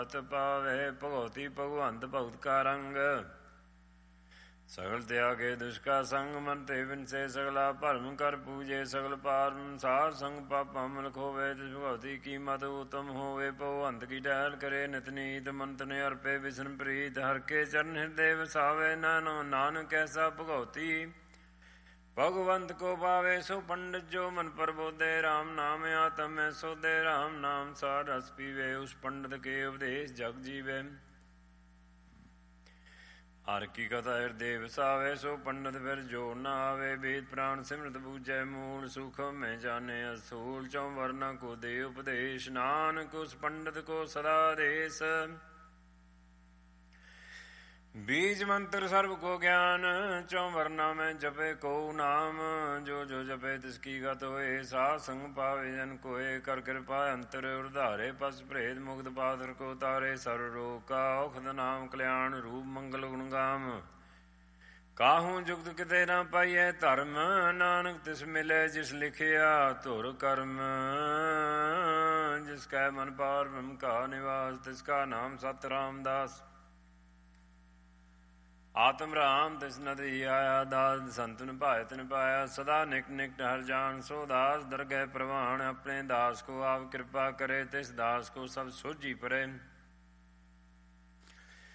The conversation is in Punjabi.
ਪਾਵੇ ਭਗਉਤੀ ਭਗਵੰਤ ਭਗਤ ਕਾ ਰੰਗ। ਸਗਲ ਤਿਆਗੇ ਦੁਸ਼ਕਾ ਸੰਗ ਮਨ ਤੇ ਵਿਨਸੇ ਸਗਲਾ ਭਰਮ ਕਰ ਪੂਜੇ ਸਗਲ ਪਾਰ ਸੰਸਾਰ ਸੰਗ ਪਾਪਾ ਮਨ ਖੋਵੇ। ਤਿਸ ਭਗਵਤੀ ਕੀ ਮਤ ਉਤਮ ਹੋਵੇ ਭਗਵੰਤ ਕੀ ਟਹਿਲ ਕਰੇ ਨਿਤ ਨੀਤ ਮੰਤ ਨੇ ਅਰਪੇ ਵਿਸ਼ਨ ਪ੍ਰੀਤ ਹਰ ਕੇ ਚਰਨ ਹਿਰਦੇ ਵਸਾਵੇ। ਨਾਨਕ ਐਸਾ ਭਗਉਤੀ ਭਗਵੰਤ ਕੋ ਪਾਵੇ ਸੋ ਪੰਡਿਤ ਜੋ ਮਨ ਪ੍ਰਬੋਧੇ। ਰਾਮ ਨਾਮ ਆਤਮ ਮੈਂ ਸੋਧੇ ਰਾਮ ਨਾਮ ਸਾਰ ਰਸ ਪੀਵੇ। ਉਸ ਪੰਡਿਤ ਕੇ ਉਪਦੇਸ਼ ਜਗ ਜੀਵੇ ਹਰ ਕੀ ਕਥਾ ਹਿਰਦੇ ਵਸਾਵੇ। ਸੋ ਪੰਡਿਤ ਫਿਰ ਜੋਰ ਨਾ ਆਵੇ ਵੇਦ ਪ੍ਰਾਣ ਸਿਮਰਤ ਬੂਝੈ ਮੂਲ ਸੁਖ ਮੈਂ ਜਾਣੇ ਅਸੂਲ। ਚੌ ਵਰਨਾ ਕੋ ਦੇ ਉਪਦੇਸ਼ ਨਾਨਕ ਉਸ ਪੰਡਿਤ ਕੋ ਸਦਾ ਦੇਸ। ਬੀਜ ਮੰਤਰ ਸਰਬ ਕੋ ਗਿਆਨ ਚੌ ਵਰਨਾ ਮੈਂ ਜਪੇ ਕੋ ਨਾਮ। ਜੋ ਜੋ ਜਪੇ ਤਿਸ ਕੀ ਗਤ ਹੋਏ ਸਾਧ ਸੰਗ ਪਾਵੇ ਜਨ ਕੋਏ। ਕਰ ਕਿਰਪਾ ਅੰਤਰ ਉਧਾਰੇ ਪਸ ਭੇਦ ਮੁਕਤ ਪਾਦਰ ਕੋ ਤਾਰੇ। ਸਰਬ ਰੋਗ ਕਾ ਔਖਦ ਨਾਮ ਕਲਿਆਣ ਰੂਪ ਮੰਗਲ ਗੁਣ ਗਾਮ। ਕਾਹੂ ਜੁਗਤ ਕਿਤੇ ਨਾ ਪਾਈਐ ਧਰਮ ਨਾਨਕ ਤਿਸ ਮਿਲੇ ਜਿਸ ਲਿਖਿਆ ਧੁਰ ਕਰਮ। ਜਿਸ ਕੈ ਮਨ ਪਾਰ ਬ੍ਰਹਮ ਕਾ ਨਿਵਾਸ ਤਿਸ ਕਾ ਨਾਮ ਸਤ ਰਾਮਦਾਸ। ਆਤਮ ਰਾਮ ਤਿਸ ਨਦੀ ਆਇਆ ਦਾਸ ਸੰਤਨ ਭਾਇ ਤਿਨ ਪਾਇਆ। ਸਦਾ ਨਿਕ ਨਿਕਟ ਹਰ ਜਾਨ ਸੋ ਦਾਸ ਦਰਗਹਿ ਪ੍ਰਵਾਨ। ਆਪਣੇ ਦਾਸ ਕੋ ਆਪ ਕਿਰਪਾ ਕਰੇ ਤਿਸ ਦਾਸ ਕੋ ਸਭ ਸੋਝੀ ਪਰੇ।